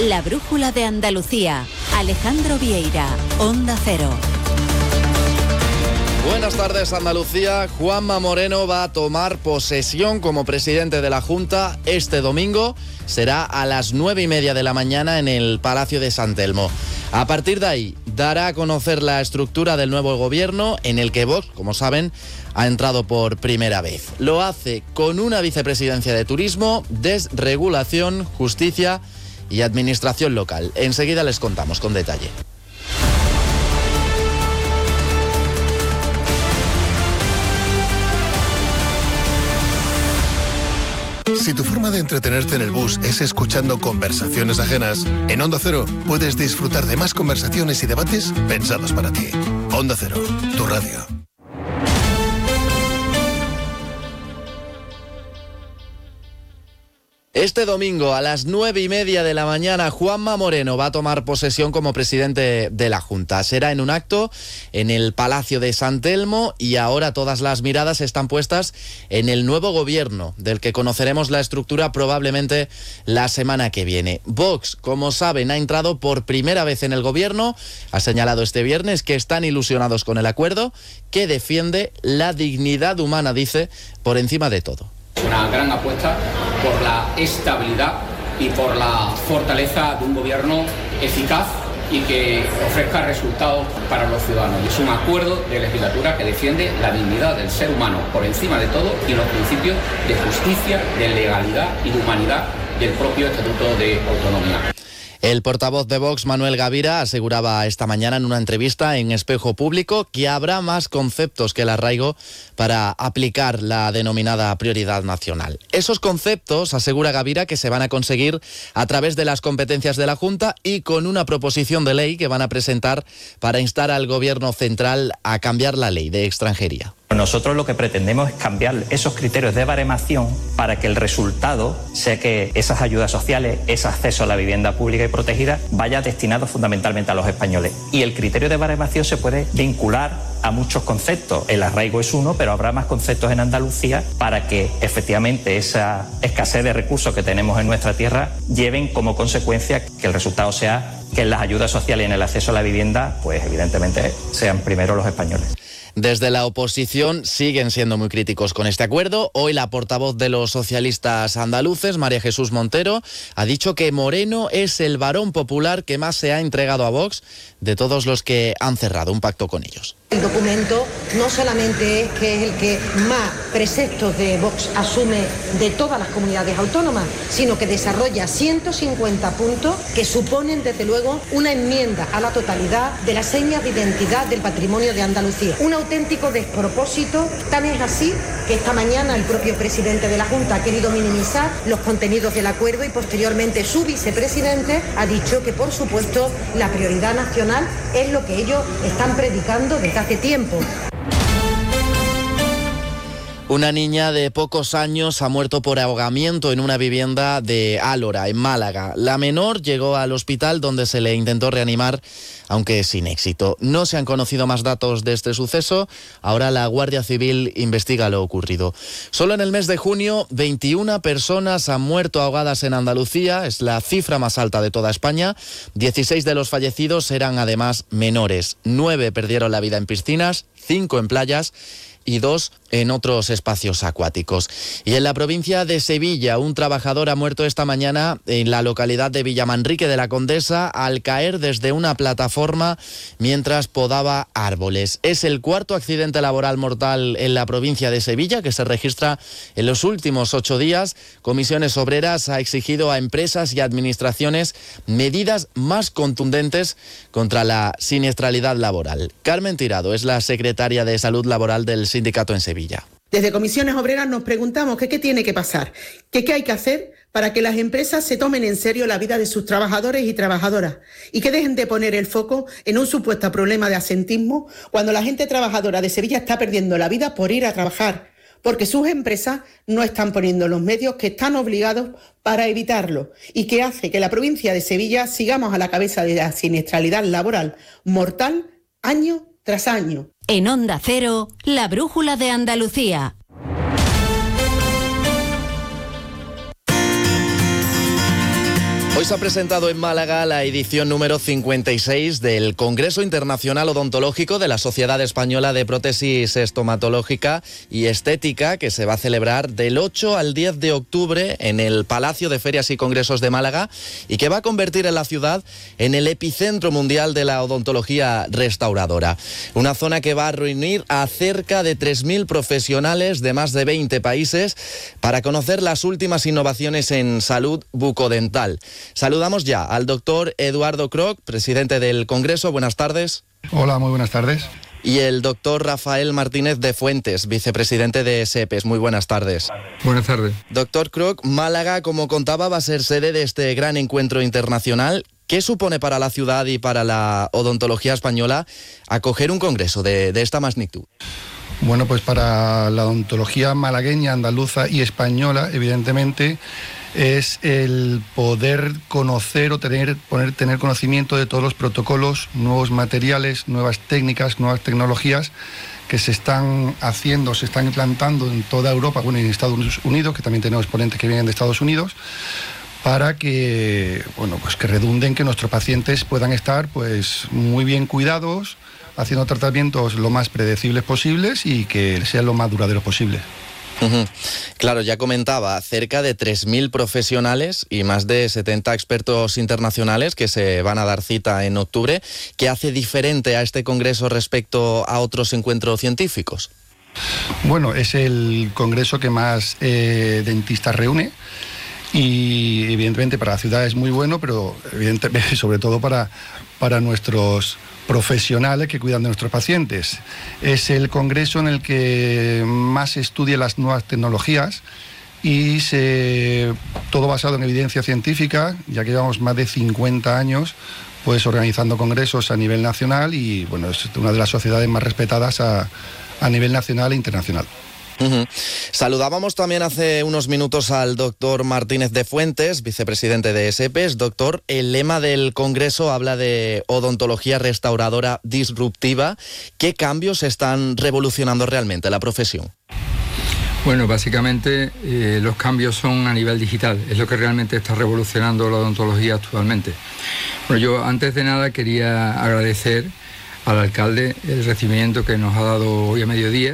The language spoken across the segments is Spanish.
La brújula de Andalucía. Alejandro Vieira, Onda Cero. Buenas tardes, Andalucía. Juanma Moreno va a tomar posesión como presidente de la Junta este domingo. Será a las 9:30 de la mañana en el Palacio de San Telmo. A partir de ahí, dará a conocer la estructura del nuevo gobierno en el que Vox, como saben, ha entrado por primera vez. Lo hace con una vicepresidencia de Turismo, Desregulación, Justicia y Administración Local. Enseguida les contamos con detalle. Si tu forma de entretenerte en el bus es escuchando conversaciones ajenas, en Onda Cero puedes disfrutar de más conversaciones y debates pensados para ti. Onda Cero, tu radio. Este domingo a las 9:30 de la mañana, Juanma Moreno va a tomar posesión como presidente de la Junta. Será en un acto en el Palacio de San Telmo y ahora todas las miradas están puestas en el nuevo gobierno, del que conoceremos la estructura probablemente la semana que viene. Vox, como saben, ha entrado por primera vez en el gobierno. Ha señalado este viernes que están ilusionados con el acuerdo, que defiende la dignidad humana, dice, por encima de todo. Una gran apuesta por la estabilidad y por la fortaleza de un gobierno eficaz y que ofrezca resultados para los ciudadanos. Es un acuerdo de legislatura que defiende la dignidad del ser humano por encima de todo y los principios de justicia, de legalidad y de humanidad del propio Estatuto de Autonomía. El portavoz de Vox, Manuel Gavira, aseguraba esta mañana en una entrevista en Espejo Público que habrá más conceptos que el arraigo para aplicar la denominada prioridad nacional. Esos conceptos, asegura Gavira, que se van a conseguir a través de las competencias de la Junta y con una proposición de ley que van a presentar para instar al Gobierno central a cambiar la ley de extranjería. Nosotros lo que pretendemos es cambiar esos criterios de baremación para que el resultado sea que esas ayudas sociales, ese acceso a la vivienda pública y protegida vaya destinado fundamentalmente a los españoles. Y el criterio de baremación se puede vincular a muchos conceptos. El arraigo es uno, pero habrá más conceptos en Andalucía para que efectivamente esa escasez de recursos que tenemos en nuestra tierra lleven como consecuencia que el resultado sea que en las ayudas sociales y en el acceso a la vivienda, pues evidentemente sean primero los españoles. Desde la oposición siguen siendo muy críticos con este acuerdo. Hoy la portavoz de los socialistas andaluces, María Jesús Montero, ha dicho que Moreno es el varón popular que más se ha entregado a Vox de todos los que han cerrado un pacto con ellos. El documento no solamente es que es el que más preceptos de Vox asume de todas las comunidades autónomas, sino que desarrolla 150 puntos que suponen desde luego una enmienda a la totalidad de las señas de identidad del patrimonio de Andalucía. Un auténtico despropósito, tan es así que esta mañana el propio presidente de la Junta ha querido minimizar los contenidos del acuerdo y posteriormente su vicepresidente ha dicho que por supuesto la prioridad nacional es lo que ellos están predicando desde hace tiempo. Una niña de pocos años ha muerto por ahogamiento en una vivienda de Álora, en Málaga. La menor llegó al hospital donde se le intentó reanimar, aunque sin éxito. No se han conocido más datos de este suceso. Ahora la Guardia Civil investiga lo ocurrido. Solo en el mes de junio, 21 personas han muerto ahogadas en Andalucía. Es la cifra más alta de toda España. 16 de los fallecidos eran además menores. 9 perdieron la vida en piscinas, 5 en playas y 2 en otros espacios acuáticos. Y en la provincia de Sevilla, un trabajador ha muerto esta mañana en la localidad de Villamanrique de la Condesa al caer desde una plataforma mientras podaba árboles. Es el cuarto accidente laboral mortal en la provincia de Sevilla que se registra en los últimos 8 días. Comisiones Obreras ha exigido a empresas y administraciones medidas más contundentes contra la siniestralidad laboral. Carmen Tirado es la secretaria de Salud Laboral del sindicato en Sevilla. Desde Comisiones Obreras nos preguntamos qué tiene que pasar, qué hay que hacer para que las empresas se tomen en serio la vida de sus trabajadores y trabajadoras y que dejen de poner el foco en un supuesto problema de absentismo cuando la gente trabajadora de Sevilla está perdiendo la vida por ir a trabajar, porque sus empresas no están poniendo los medios que están obligados para evitarlo y que hace que la provincia de Sevilla sigamos a la cabeza de la siniestralidad laboral mortal año tras año. En Onda Cero, la brújula de Andalucía. Hoy se ha presentado en Málaga la edición número 56 del Congreso Internacional Odontológico de la Sociedad Española de Prótesis Estomatológica y Estética, que se va a celebrar del 8 al 10 de octubre en el Palacio de Ferias y Congresos de Málaga y que va a convertir a la ciudad en el epicentro mundial de la odontología restauradora. Una zona que va a reunir a cerca de 3.000 profesionales de más de 20 países para conocer las últimas innovaciones en salud bucodental. Saludamos ya al doctor Eduardo Kroc, presidente del Congreso. Buenas tardes. Hola, muy buenas tardes. Y el doctor Rafael Martínez de Fuentes, vicepresidente de SEPES. Muy buenas tardes. Buenas tardes. Doctor Kroc, Málaga, como contaba, va a ser sede de este gran encuentro internacional. ¿Qué supone para la ciudad y para la odontología española acoger un congreso de esta magnitud? Bueno, pues para la odontología malagueña, andaluza y española, evidentemente, es el poder conocer o tener conocimiento de todos los protocolos, nuevos materiales, nuevas técnicas, nuevas tecnologías que se están haciendo, se están implantando en toda Europa, bueno, y en Estados Unidos, que también tenemos ponentes que vienen de Estados Unidos, para que, bueno, pues que redunden que nuestros pacientes puedan estar pues muy bien cuidados, haciendo tratamientos lo más predecibles posibles y que sean lo más duraderos posible. Claro, ya comentaba, cerca de 3.000 profesionales y más de 70 expertos internacionales que se van a dar cita en octubre. ¿Qué hace diferente a este congreso respecto a otros encuentros científicos? Bueno, es el congreso que más dentistas reúne y evidentemente para la ciudad es muy bueno, pero evidentemente sobre todo para nuestros profesionales que cuidan de nuestros pacientes. Es el congreso en el que más se estudia las nuevas tecnologías y todo basado en evidencia científica, ya que llevamos más de 50 años pues organizando congresos a nivel nacional y bueno, es una de las sociedades más respetadas a nivel nacional e internacional. Saludábamos también hace unos minutos al doctor Martínez de Fuentes, vicepresidente de SEPES. Doctor, el lema del Congreso habla de odontología restauradora disruptiva. ¿Qué cambios están revolucionando realmente la profesión? Bueno, básicamente los cambios son a nivel digital, es lo que realmente está revolucionando la odontología actualmente. Bueno, yo antes de nada quería agradecer al alcalde el recibimiento que nos ha dado hoy a mediodía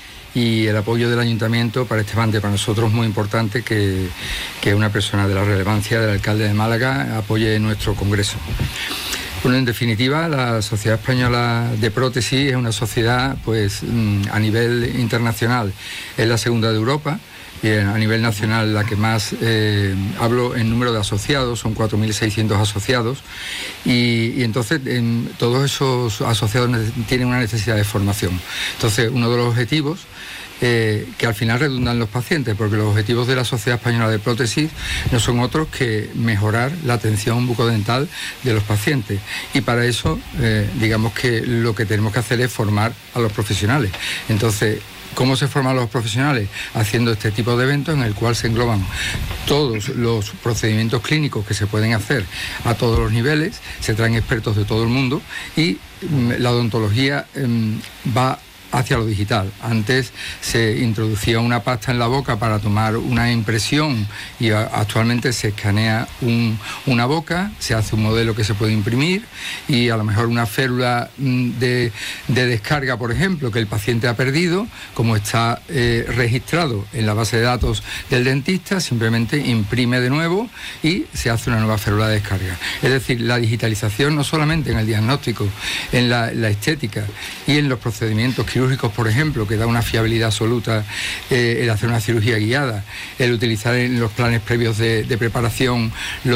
y el apoyo del ayuntamiento para este evento. Para nosotros es muy importante que una persona de la relevancia del alcalde de Málaga apoye nuestro congreso. Bueno, en definitiva, la Sociedad Española de Prótesis es una sociedad, pues, a nivel internacional, es la segunda de Europa. Y a nivel nacional la que más hablo en número de asociados, son 4.600 asociados y entonces todos esos asociados tienen una necesidad de formación. Entonces uno de los objetivos que al final redundan en los pacientes, porque los objetivos de la Sociedad Española de Prótesis no son otros que mejorar la atención bucodental de los pacientes y para eso digamos que lo que tenemos que hacer es formar a los profesionales. Entonces, ¿cómo se forman los profesionales? Haciendo este tipo de eventos en el cual se engloban todos los procedimientos clínicos que se pueden hacer a todos los niveles, se traen expertos de todo el mundo y la odontología va hacia lo digital. Antes se introducía una pasta en la boca para tomar una impresión y actualmente se escanea una boca, se hace un modelo que se puede imprimir y a lo mejor una férula de descarga, por ejemplo, que el paciente ha perdido, como está registrado en la base de datos del dentista, simplemente imprime de nuevo y se hace una nueva férula de descarga. Es decir, la digitalización no solamente en el diagnóstico, en la estética y en los procedimientos quirúrgicos, por ejemplo, que da una fiabilidad absoluta el hacer una cirugía guiada, el utilizar en los planes previos de preparación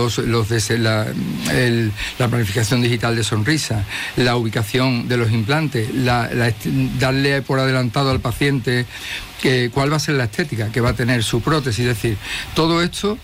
la planificación digital de sonrisa, la ubicación de los implantes, darle por adelantado al paciente cuál va a ser la estética que va a tener su prótesis. Es decir, todo esto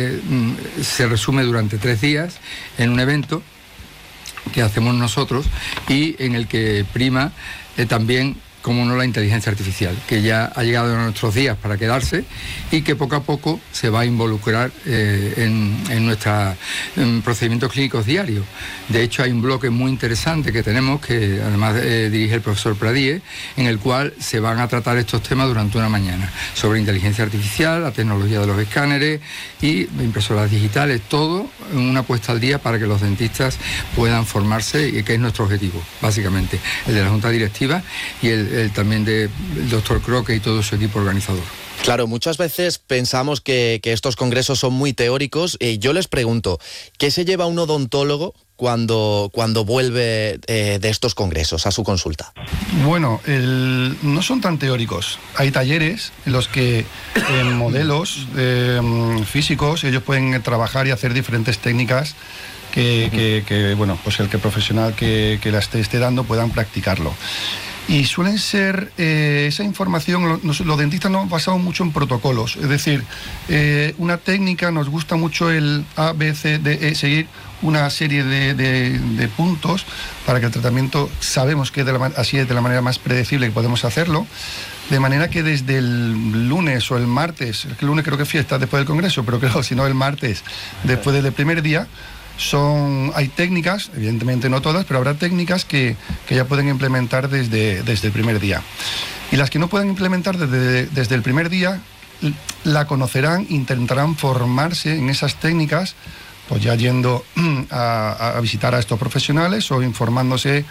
se resume durante 3 días en un evento que hacemos nosotros y en el que prima también como no, la inteligencia artificial, que ya ha llegado a nuestros días para quedarse y que poco a poco se va a involucrar en nuestros procedimientos clínicos diarios. De hecho, hay un bloque muy interesante que tenemos, que además dirige el profesor Pradie, en el cual se van a tratar estos temas durante una mañana, sobre inteligencia artificial, la tecnología de los escáneres y impresoras digitales, todo en una puesta al día para que los dentistas puedan formarse, y que es nuestro objetivo, básicamente, el de la Junta Directiva y el también del doctor Croque y todo su equipo organizador. Claro, muchas veces pensamos que estos congresos son muy teóricos. Yo les pregunto, ¿qué se lleva un odontólogo cuando vuelve de estos congresos a su consulta? Bueno, no son tan teóricos. Hay talleres en los que en modelos físicos ellos pueden trabajar y hacer diferentes técnicas que bueno, pues el profesional que las esté dando puedan practicarlo. Y suelen ser, esa información, los dentistas nos basamos mucho en protocolos, es decir, una técnica, nos gusta mucho el A, B, C, D, E, seguir una serie de puntos para que el tratamiento, sabemos que así es de la manera más predecible que podemos hacerlo, de manera que desde el lunes o el martes, el lunes creo que fiesta después del congreso, pero creo si no el martes, después del primer día, hay técnicas, evidentemente no todas, pero habrá técnicas que ya pueden implementar desde el primer día. Y las que no puedan implementar desde el primer día, la conocerán, intentarán formarse en esas técnicas, pues ya yendo a visitar a estos profesionales o informándose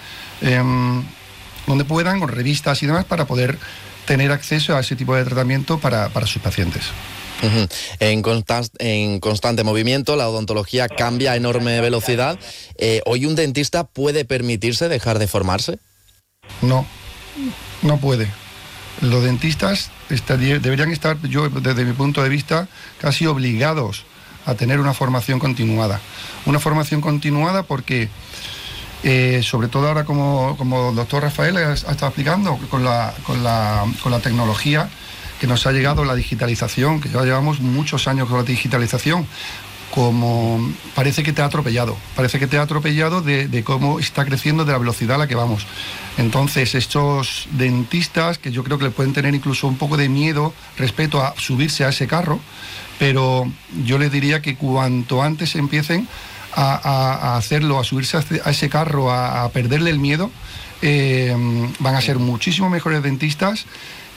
donde puedan, con revistas y demás, para poder tener acceso a ese tipo de tratamiento para sus pacientes. En constante movimiento, la odontología cambia a enorme velocidad. ¿Hoy un dentista puede permitirse dejar de formarse? No puede. Los dentistas deberían estar, yo desde mi punto de vista, casi obligados a tener una formación continuada. Una formación continuada porque, sobre todo ahora como el doctor Rafael ha estado explicando, con la tecnología que nos ha llegado, la digitalización, que ya llevamos muchos años con la digitalización, como parece que te ha atropellado de cómo está creciendo, de la velocidad a la que vamos. Entonces, estos dentistas, que yo creo que le pueden tener incluso un poco de miedo respecto a subirse a ese carro, pero yo les diría que cuanto antes empiecen a hacerlo, a subirse a ese carro, a perderle el miedo, van a ser muchísimo mejores dentistas.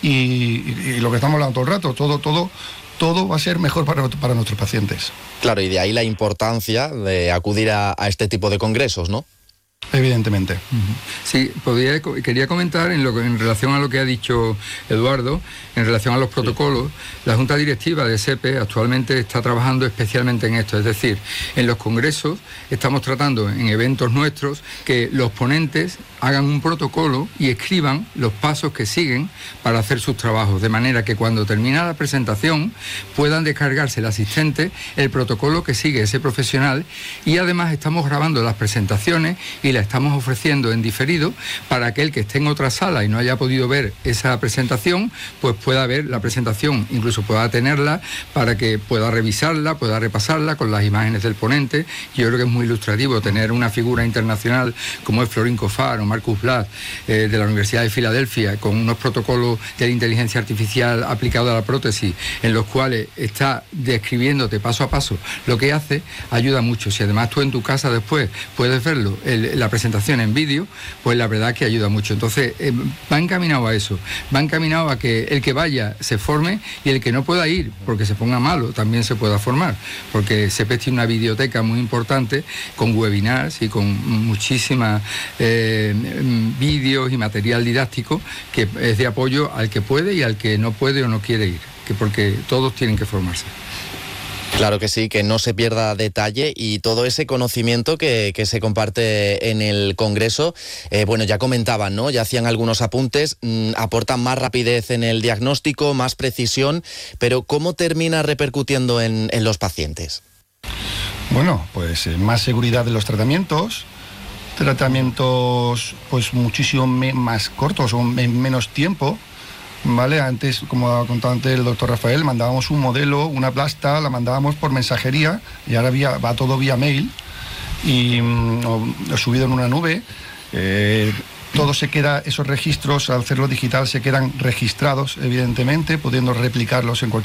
Y lo que estamos hablando todo el rato, todo va a ser mejor para nuestros pacientes. Claro, y de ahí la importancia de acudir a este tipo de congresos, ¿no? Evidentemente. Sí, quería comentar en relación a lo que ha dicho Eduardo, en relación a los protocolos. La Junta Directiva de SEPE actualmente está trabajando especialmente en esto, es decir, en los congresos estamos tratando, en eventos nuestros, que los ponentes hagan un protocolo y escriban los pasos que siguen para hacer sus trabajos, de manera que cuando termina la presentación puedan descargarse el asistente el protocolo que sigue ese profesional, y además estamos grabando las presentaciones y la estamos ofreciendo en diferido para aquel que esté en otra sala y no haya podido ver esa presentación, pues pueda ver la presentación, incluso pueda tenerla para que pueda revisarla, pueda repasarla con las imágenes del ponente. Yo creo que es muy ilustrativo tener una figura internacional como es Florin Cofar o Marcus Blatt de la Universidad de Filadelfia, con unos protocolos de inteligencia artificial aplicado a la prótesis, en los cuales está describiéndote paso a paso lo que hace, ayuda mucho. Si además tú en tu casa después puedes verlo, la presentación en vídeo, pues la verdad que ayuda mucho. Entonces va encaminado a eso, va encaminado a que el que vaya se forme y el que no pueda ir porque se ponga malo también se pueda formar, porque SEPE tiene una biblioteca muy importante con webinars y con muchísimas vídeos y material didáctico que es de apoyo al que puede y al que no puede o no quiere ir, porque todos tienen que formarse. Claro que sí, que no se pierda detalle, y todo ese conocimiento que se comparte en el Congreso, bueno, ya comentaban, ¿no? Ya hacían algunos apuntes, aportan más rapidez en el diagnóstico, más precisión, pero ¿cómo termina repercutiendo en los pacientes? Bueno, pues más seguridad de los tratamientos pues muchísimo más cortos o en menos tiempo. ¿Vale? Antes, como ha contado antes el doctor Rafael, mandábamos un modelo, una plasta, la mandábamos por mensajería y ahora va todo vía mail y subido en una nube. todo se queda, esos registros, al hacerlo digital, se quedan registrados, evidentemente, pudiendo replicarlos en cualquier